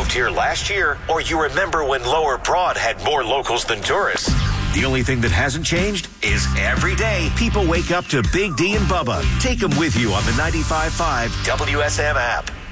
moved here last year, or you remember when Lower Broad had more locals than tourists. The only thing that hasn't changed is every day people wake up to Big D and Bubba. Take them with you on the 95.5 WSM app.